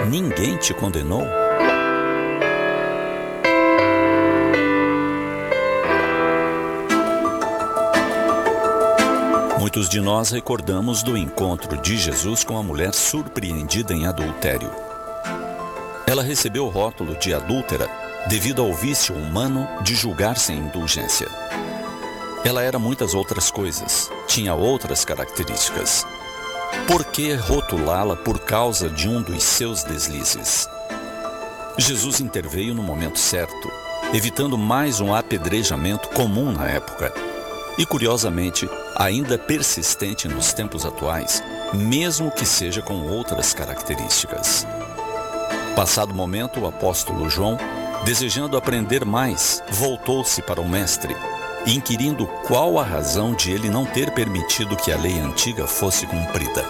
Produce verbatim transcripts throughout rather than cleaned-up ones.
ninguém te condenou? Muitos de nós recordamos do encontro de Jesus com a mulher surpreendida em adultério. Ela recebeu o rótulo de adúltera devido ao vício humano de julgar sem indulgência. Ela era muitas outras coisas, tinha outras características. Por que rotulá-la por causa de um dos seus deslizes? Jesus interveio no momento certo, evitando mais um apedrejamento comum na época. E, curiosamente, ainda persistente nos tempos atuais, mesmo que seja com outras características. Passado o momento, o apóstolo João, desejando aprender mais, voltou-se para o mestre, inquirindo qual a razão de ele não ter permitido que a lei antiga fosse cumprida.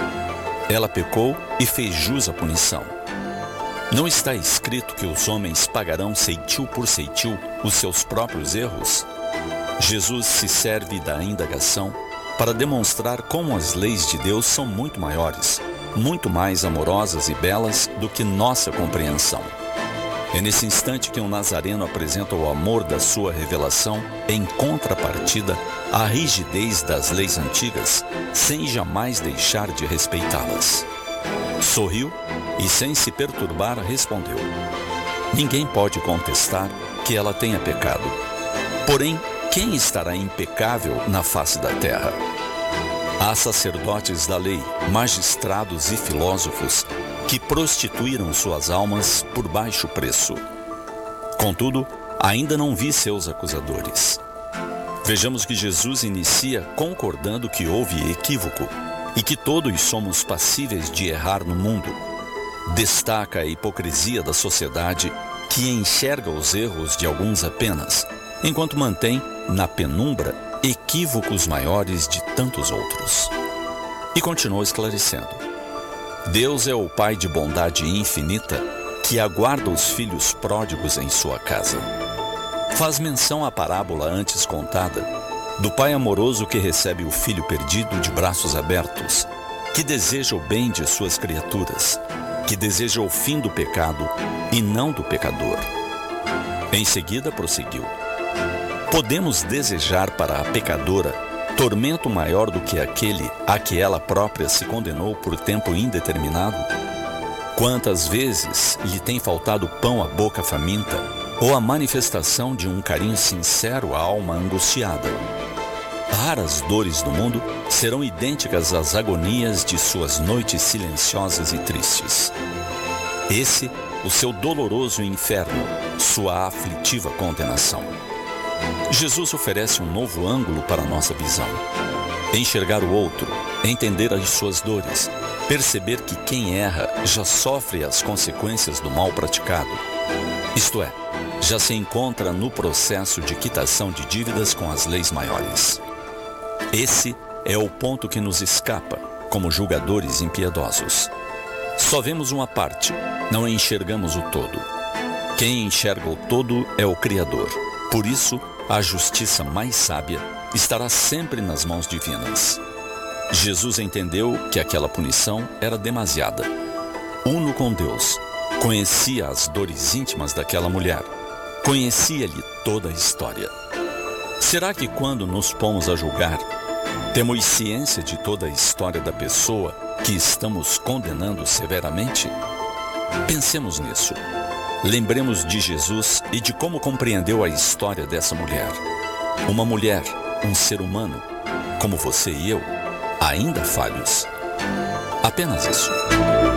Ela pecou e fez jus à punição. Não está escrito que os homens pagarão ceitil por ceitil os seus próprios erros? Jesus se serve da indagação para demonstrar como as leis de Deus são muito maiores, muito mais amorosas e belas do que nossa compreensão. É nesse instante que o Nazareno apresenta o amor da sua revelação em contrapartida à rigidez das leis antigas, sem jamais deixar de respeitá-las. Sorriu e, sem se perturbar, respondeu: ninguém pode contestar que ela tenha pecado. Porém, quem estará impecável na face da terra? Há sacerdotes da lei, magistrados e filósofos que prostituíram suas almas por baixo preço. Contudo, ainda não vi seus acusadores. Vejamos que Jesus inicia concordando que houve equívoco e que todos somos passíveis de errar no mundo. Destaca a hipocrisia da sociedade que enxerga os erros de alguns apenas, enquanto mantém, na penumbra, equívocos maiores de tantos outros. E continuou esclarecendo: Deus é o Pai de bondade infinita que aguarda os filhos pródigos em sua casa. Faz menção à parábola antes contada, do pai amoroso que recebe o filho perdido de braços abertos, que deseja o bem de suas criaturas, que deseja o fim do pecado e não do pecador. Em seguida prosseguiu: podemos desejar para a pecadora tormento maior do que aquele a que ela própria se condenou por tempo indeterminado? Quantas vezes lhe tem faltado pão à boca faminta, ou a manifestação de um carinho sincero à alma angustiada? Raras dores do mundo serão idênticas às agonias de suas noites silenciosas e tristes. Esse, o seu doloroso inferno, sua aflitiva condenação. Jesus oferece um novo ângulo para a nossa visão. Enxergar o outro, entender as suas dores, perceber que quem erra já sofre as consequências do mal praticado. Isto é, já se encontra no processo de quitação de dívidas com as leis maiores. Esse é o ponto que nos escapa, como julgadores impiedosos. Só vemos uma parte, não enxergamos o todo. Quem enxerga o todo é o Criador. Por isso, a justiça mais sábia estará sempre nas mãos divinas. Jesus entendeu que aquela punição era demasiada. Uno com Deus, conhecia as dores íntimas daquela mulher, conhecia-lhe toda a história. Será que quando nos pomos a julgar, temos ciência de toda a história da pessoa que estamos condenando severamente? Pensemos nisso. Lembremos de Jesus e de como compreendeu a história dessa mulher. Uma mulher, um ser humano, como você e eu, ainda falhos. Apenas isso.